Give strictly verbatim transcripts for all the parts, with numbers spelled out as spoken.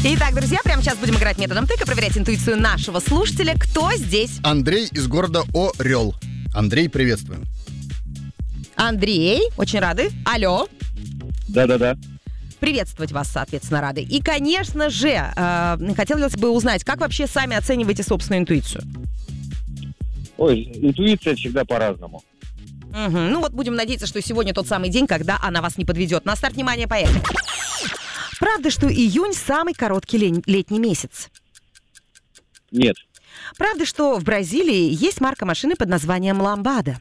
Итак, друзья, прямо сейчас будем играть методом тыка, проверять интуицию нашего слушателя. Кто здесь? Андрей из города Орел. Андрей, приветствуем. Андрей, очень рады. Алло. Да-да-да. Приветствовать вас, соответственно, рады. И, конечно же, э, хотелось бы узнать, как вообще сами оцениваете собственную интуицию? Ой, интуиция всегда по-разному. Угу. Ну вот будем надеяться, что сегодня тот самый день, когда она вас не подведет. На старт, внимание, поехали. Правда, что июнь самый короткий лень- летний месяц? Нет. Правда, что в Бразилии есть марка машины под названием «Ламбада»?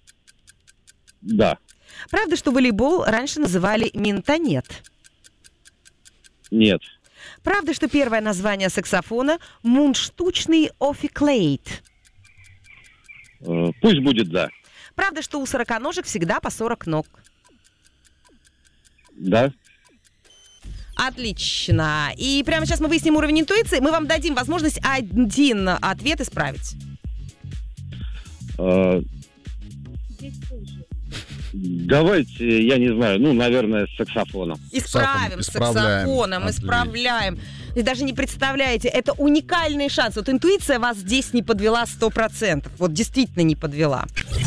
Да. Правда, что волейбол раньше называли «Минтонет»? Нет. Правда, что первое название саксофона «Мундштучный офиклейт»? Э, пусть будет да. Правда, что у сороконожек всегда по сорок ног? Да. Отлично. И прямо сейчас мы выясним уровень интуиции. Мы вам дадим возможность один ответ исправить. Э, давайте, я не знаю, ну, наверное, с саксофоном. Исправим, с Исправляем. саксофоном, Отлично. исправляем. И даже не представляете, это уникальный шанс. Вот интуиция вас здесь не подвела сто процентов. Вот действительно не подвела.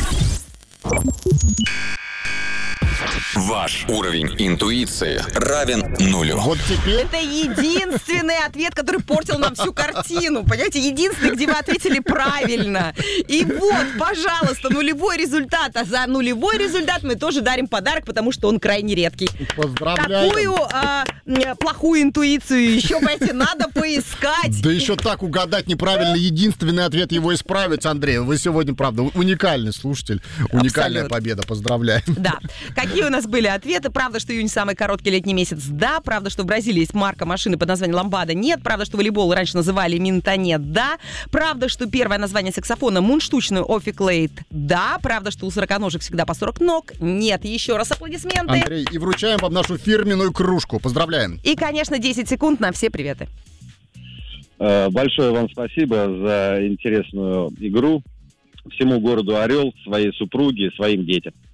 Ваш уровень интуиции равен нулю. Вот теперь... Это единственный ответ, который портил нам всю картину. Понимаете, единственный, где вы ответили правильно. И вот, пожалуйста, нулевой результат. А за нулевой результат мы тоже дарим подарок, потому что он крайне редкий. Поздравляю. Какую а, м, плохую интуицию еще, понимаете, надо поискать. Да еще так угадать неправильно. Единственный ответ его исправить, Андрей. Вы сегодня, правда, уникальный слушатель. Уникальная Абсолютно. победа. Поздравляем. Да. Какие у нас были ответы? Правда, что июнь самый короткий летний месяц? Да. Правда, что в Бразилии есть марка машины под названием «Ламбада»? Нет. Правда, что волейбол раньше называли «Минтонет»? Да. Правда, что первое название саксофона «Мундштучный офиклейт»? Да. Правда, что у сороконожек всегда по сорок ног? Нет. Еще раз аплодисменты. Андрей, и вручаем вам нашу фирменную кружку. Поздравляем. И, конечно, десять секунд на все приветы. Э, большое вам спасибо за интересную игру. Всему городу Орел, своей супруге, своим детям.